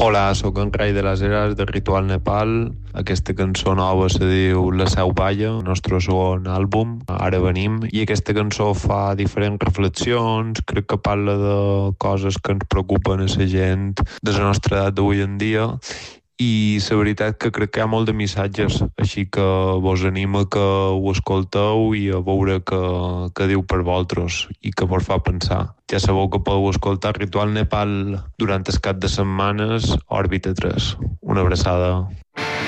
Hola, sóc en Rai de les Eres de Ritual Nepal. Aquesta cançó nova se diu La Seu Balla, el nostre segon àlbum, Ara venim, i aquesta cançó fa diferents reflexions, crec que parla de coses que ens preocupen a la gent de la nostra edat d'avui en dia, i la veritat que crec que hi ha molt de missatges, així que vos animo que ho escolteu i a veure què diu per vosaltres i que vos fa pensar. Ja sabeu que podeu escoltar Ritual Nepal durant el cap de setmanes, Òrbita 3. Una abraçada.